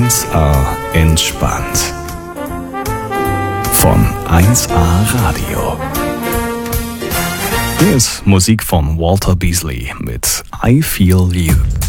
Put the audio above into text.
1A entspannt. Von 1A Radio. Hier ist Musik von Walter Beasley mit I Feel You.